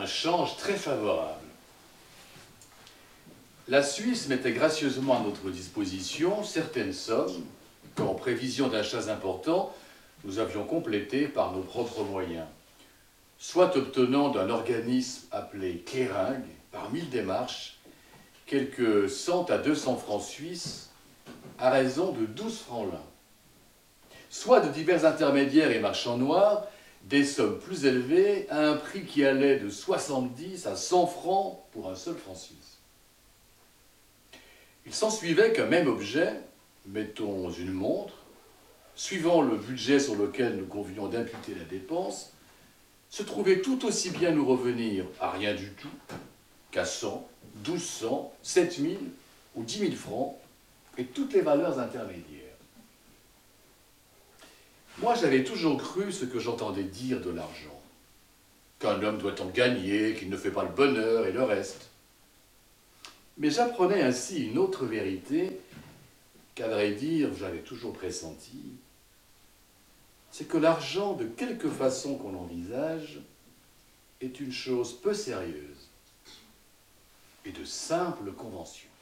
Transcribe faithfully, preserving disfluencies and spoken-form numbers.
un change très favorable. La Suisse mettait gracieusement à notre disposition certaines sommes qu'en prévision d'achats importants, nous avions complétées par nos propres moyens, soit obtenant d'un organisme appelé Clearing, par mille démarches, quelques cent à deux cents francs suisses à raison de douze francs l'un, soit de divers intermédiaires et marchands noirs, des sommes plus élevées à un prix qui allait de soixante-dix à cent francs pour un seul franc suisse. Il s'ensuivait qu'un même objet, mettons une montre, suivant le budget sur lequel nous convenions d'imputer la dépense, se trouvait tout aussi bien nous revenir à rien du tout qu'à cent, douze cents, sept mille ou dix mille francs et toutes les valeurs intermédiaires. Moi, j'avais toujours cru ce que j'entendais dire de l'argent, qu'un homme doit en gagner, qu'il ne fait pas le bonheur et le reste. Mais j'apprenais ainsi une autre vérité qu'à vrai dire, j'avais toujours pressenti, c'est que l'argent, de quelque façon qu'on l'envisage, est une chose peu sérieuse et de simple convention.